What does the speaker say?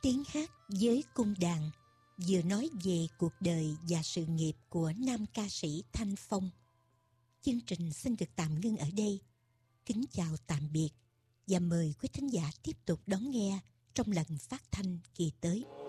Tiếng hát với cung đàn vừa nói về cuộc đời và sự nghiệp của nam ca sĩ Thanh Phong. Chương trình xin được tạm ngưng ở đây. Kính chào tạm biệt và mời quý thính giả tiếp tục đón nghe trong lần phát thanh kỳ tới.